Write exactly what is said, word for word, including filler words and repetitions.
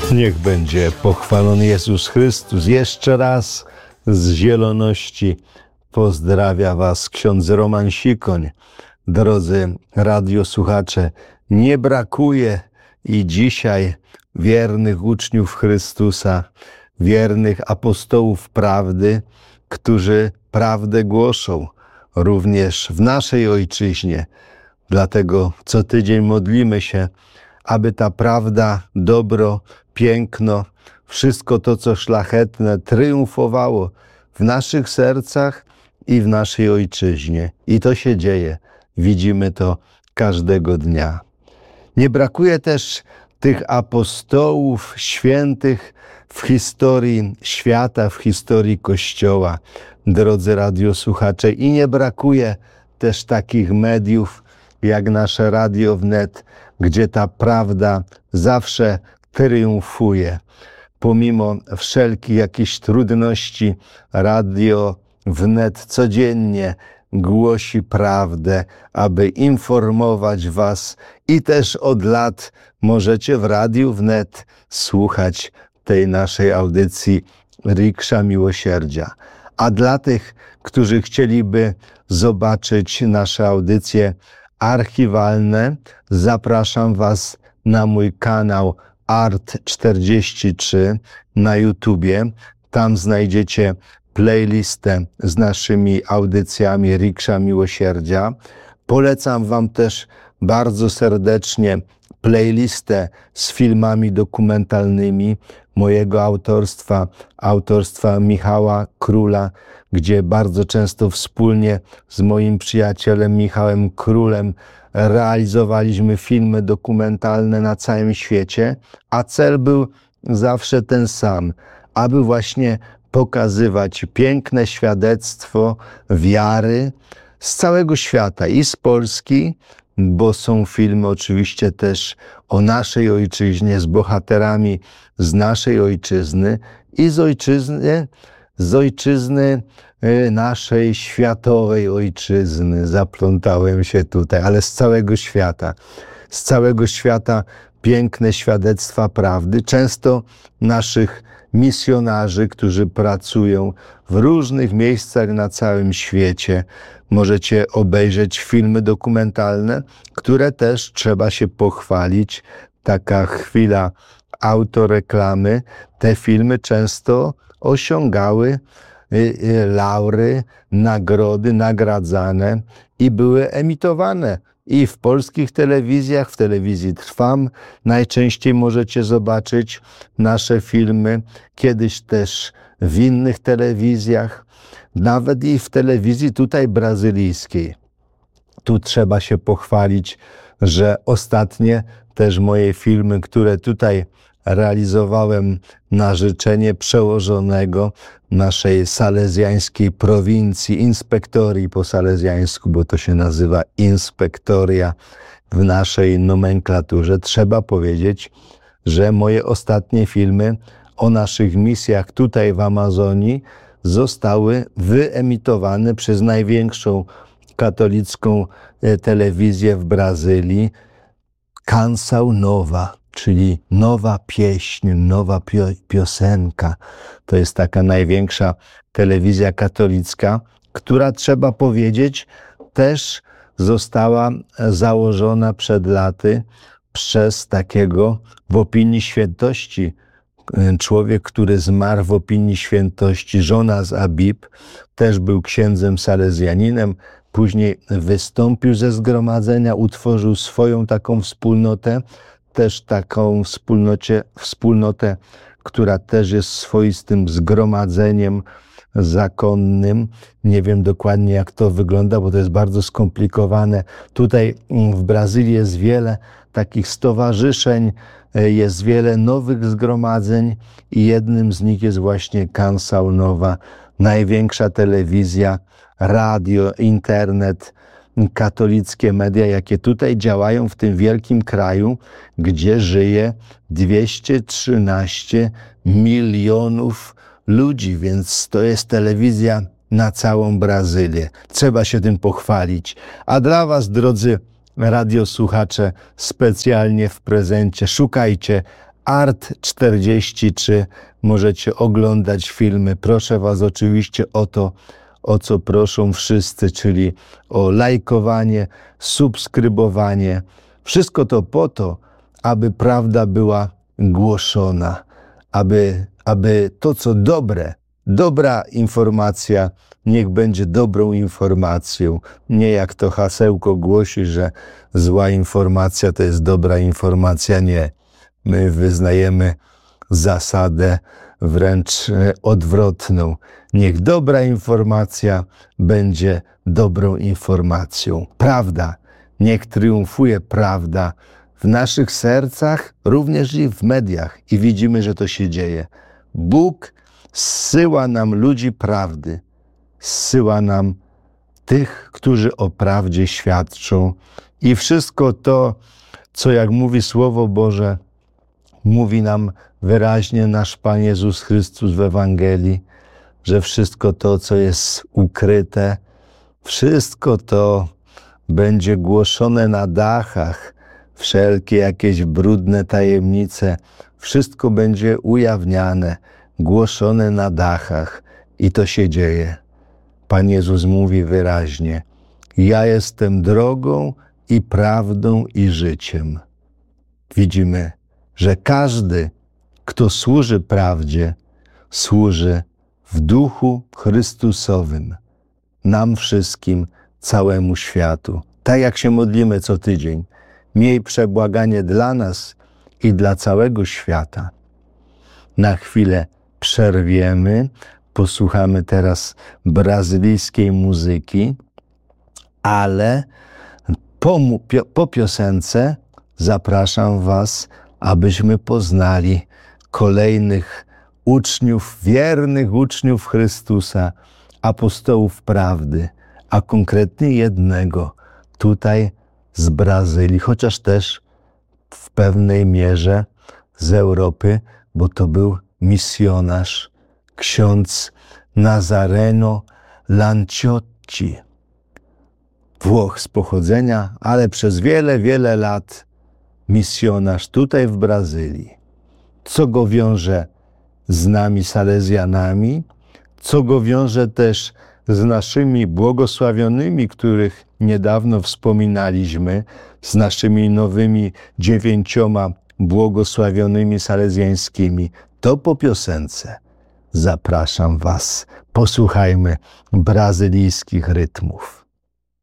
Niech będzie pochwalony Jezus Chrystus. Jeszcze raz z Zieloności pozdrawia Was ksiądz Roman Sikoń. Drodzy radiosłuchacze, nie brakuje i dzisiaj wiernych uczniów Chrystusa, wiernych apostołów prawdy, którzy prawdę głoszą również w naszej ojczyźnie. Dlatego co tydzień modlimy się, aby ta prawda, dobro, piękno, wszystko to, co szlachetne, triumfowało w naszych sercach i w naszej ojczyźnie. I to się dzieje. Widzimy to każdego dnia. Nie brakuje też tych apostołów świętych w historii świata, w historii Kościoła, drodzy radiosłuchacze. I nie brakuje też takich mediów jak nasze Radio Wnet, gdzie ta prawda zawsze triumfuje. Pomimo wszelkich jakichś trudności, Radio Wnet codziennie głosi prawdę, aby informować Was i też od lat możecie w Radiu Wnet słuchać tej naszej audycji Riksza Miłosierdzia. A dla tych, którzy chcieliby zobaczyć nasze audycje archiwalne, zapraszam Was na mój kanał Art czterdzieści trzy na YouTubie. Tam znajdziecie playlistę z naszymi audycjami Riksza Miłosierdzia. Polecam Wam też bardzo serdecznie playlistę z filmami dokumentalnymi mojego autorstwa, autorstwa Michała Króla, gdzie bardzo często wspólnie z moim przyjacielem Michałem Królem realizowaliśmy filmy dokumentalne na całym świecie, a cel był zawsze ten sam, aby właśnie pokazywać piękne świadectwo wiary z całego świata i z Polski, bo są filmy oczywiście też o naszej ojczyźnie, z bohaterami z naszej ojczyzny i z ojczyzny, z ojczyzny naszej światowej ojczyzny. Zaplątałem się tutaj, ale z całego świata. Z całego świata piękne świadectwa prawdy, często naszych misjonarzy, którzy pracują w różnych miejscach na całym świecie. Możecie obejrzeć filmy dokumentalne, które też trzeba się pochwalić. Taka chwila autoreklamy. Te filmy często osiągały laury, nagrody, nagradzane i były emitowane i w polskich telewizjach, w telewizji Trwam. Najczęściej możecie zobaczyć nasze filmy, kiedyś też w innych telewizjach, nawet i w telewizji tutaj brazylijskiej. Tu trzeba się pochwalić, że ostatnie też moje filmy, które tutaj realizowałem na życzenie przełożonego naszej salezjańskiej prowincji, inspektorii po salezjańsku, bo to się nazywa inspektoria w naszej nomenklaturze. Trzeba powiedzieć, że moje ostatnie filmy o naszych misjach tutaj w Amazonii zostały wyemitowane przez największą katolicką telewizję w Brazylii, Canção Nova, czyli nowa pieśń, nowa piosenka. To jest taka największa telewizja katolicka, która, trzeba powiedzieć, też została założona przed laty przez takiego w opinii świętości, człowiek, który zmarł w opinii świętości, Jonas Abib, też był księdzem salezjaninem, później wystąpił ze zgromadzenia, utworzył swoją taką wspólnotę, też taką wspólnocie, wspólnotę, która też jest swoistym zgromadzeniem zakonnym. Nie wiem dokładnie, jak to wygląda, bo to jest bardzo skomplikowane. Tutaj w Brazylii jest wiele takich stowarzyszeń, jest wiele nowych zgromadzeń i jednym z nich jest właśnie Canção Nova, największa telewizja, radio, internet, katolickie media, jakie tutaj działają w tym wielkim kraju, gdzie żyje dwieście trzynaście milionów ludzi, więc to jest telewizja na całą Brazylię. Trzeba się tym pochwalić. A dla Was, drodzy radiosłuchacze, specjalnie w prezencie szukajcie Art czterdzieści trzy. Możecie oglądać filmy. Proszę was oczywiście o to, o co proszą wszyscy, czyli o lajkowanie, subskrybowanie. Wszystko to po to, aby prawda była głoszona, aby, aby to, co dobre, dobra informacja, niech będzie dobrą informacją. Nie jak to hasełko głosi, że zła informacja to jest dobra informacja. Nie. My wyznajemy zasadę wręcz odwrotną. Niech dobra informacja będzie dobrą informacją. Prawda, niech triumfuje prawda w naszych sercach, również i w mediach. I widzimy, że to się dzieje. Bóg zsyła nam ludzi prawdy, zsyła nam tych, którzy o prawdzie świadczą. I wszystko to, co jak mówi Słowo Boże, mówi nam wyraźnie nasz Pan Jezus Chrystus w Ewangelii, że wszystko to, co jest ukryte, wszystko to będzie głoszone na dachach, wszelkie jakieś brudne tajemnice, wszystko będzie ujawniane, głoszone na dachach i to się dzieje. Pan Jezus mówi wyraźnie: ja jestem drogą i prawdą i życiem. Widzimy, że każdy, kto służy prawdzie, służy w duchu Chrystusowym, nam wszystkim, całemu światu. Tak jak się modlimy co tydzień, miej przebłaganie dla nas i dla całego świata. Na chwilę przerwiemy, posłuchamy teraz brazylijskiej muzyki, ale po, po piosence zapraszam was, abyśmy poznali kolejnych uczniów, wiernych uczniów Chrystusa, apostołów prawdy, a konkretnie jednego tutaj z Brazylii, chociaż też w pewnej mierze z Europy, bo to był misjonarz, ksiądz Nazareno Lanciotti. Włoch z pochodzenia, ale przez wiele, wiele lat misjonarz tutaj w Brazylii. Co go wiąże z nami Salezjanami, co go wiąże też z naszymi błogosławionymi, których niedawno wspominaliśmy, z naszymi nowymi dziewięcioma błogosławionymi salezjańskimi. To po piosence. Zapraszam was. Posłuchajmy brazylijskich rytmów.